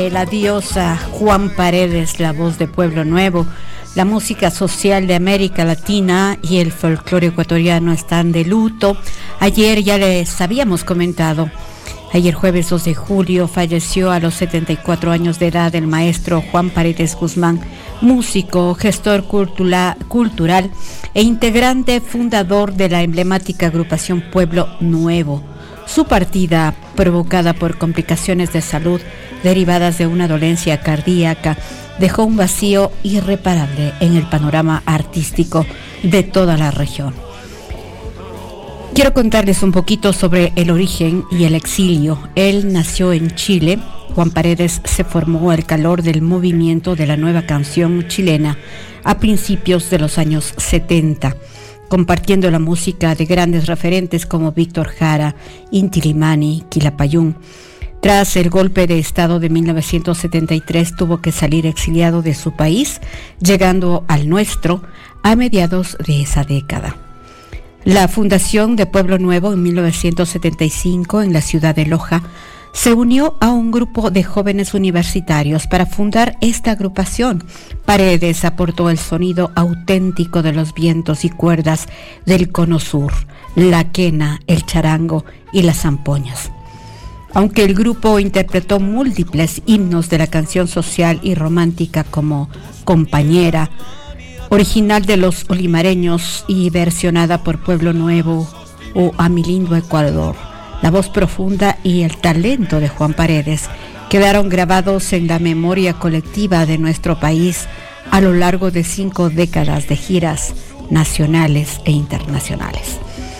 La diosa Juan Paredes, la voz de Pueblo Nuevo. La música social de América Latina y el folclore ecuatoriano están de luto. Ayer ya les habíamos comentado, ayer jueves 2 de julio falleció a los 74 años de edad el maestro Juan Paredes Guzmán, músico, gestor cultural e integrante fundador de la emblemática agrupación Pueblo Nuevo. Su partida, provocada por complicaciones de salud derivadas de una dolencia cardíaca, dejó un vacío irreparable en el panorama artístico de toda la región. Quiero contarles un poquito sobre el origen y el exilio. Él nació en Chile. Juan Paredes se formó al calor del movimiento de la nueva canción chilena a principios de los años 70. Compartiendo la música de grandes referentes como Víctor Jara, Inti Illimani, Quilapayún. Tras el golpe de Estado de 1973 tuvo que salir exiliado de su país, llegando al nuestro a mediados de esa década. La fundación de Pueblo Nuevo en 1975 en la ciudad de Loja se unió a un grupo de jóvenes universitarios para fundar esta agrupación. Paredes aportó el sonido auténtico de los vientos y cuerdas del Cono Sur, la quena, el charango y las zampoñas. Aunque el grupo interpretó múltiples himnos de la canción social y romántica como Compañera, original de los olimareños y versionada por Pueblo Nuevo, o A mi lindo Ecuador, la voz profunda y el talento de Juan Paredes quedaron grabados en la memoria colectiva de nuestro país a lo largo de 5 décadas de giras nacionales e internacionales.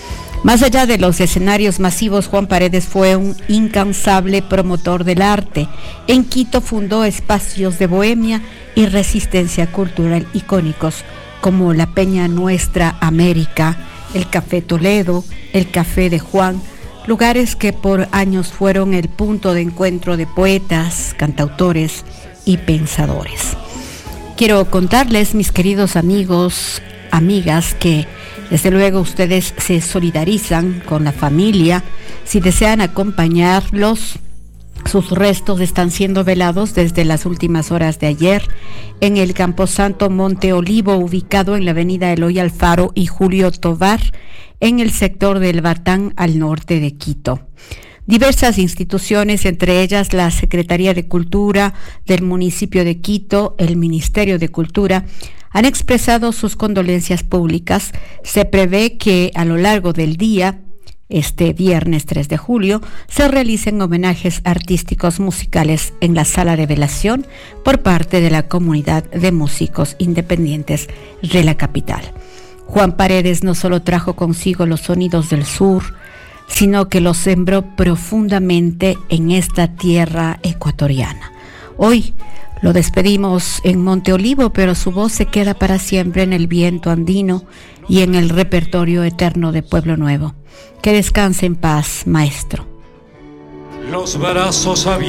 Más allá de los escenarios masivos, Juan Paredes fue un incansable promotor del arte. En Quito fundó espacios de bohemia y resistencia cultural icónicos como la Peña Nuestra América, el Café Toledo, el Café de Juan, lugares que por años fueron el punto de encuentro de poetas, cantautores y pensadores. Quiero contarles, mis queridos amigos, amigas, que desde luego ustedes se solidarizan con la familia. Si desean acompañarlos, sus restos están siendo velados desde las últimas horas de ayer en el Camposanto Monte Olivo, ubicado en la avenida Eloy Alfaro y Julio Tovar, en el sector del Batán, al norte de Quito. Diversas instituciones, entre ellas la Secretaría de Cultura del municipio de Quito, el Ministerio de Cultura, han expresado sus condolencias públicas. Se prevé que a lo largo del día, este viernes 3 de julio, se realicen homenajes artísticos musicales en la sala de velación por parte de la comunidad de músicos independientes de la capital. Juan Paredes no solo trajo consigo los sonidos del sur, sino que los sembró profundamente en esta tierra ecuatoriana. Hoy lo despedimos en Monte Olivo, pero su voz se queda para siempre en el viento andino y en el repertorio eterno de Pueblo Nuevo. Que descanse en paz, maestro. Los brazos abiertos.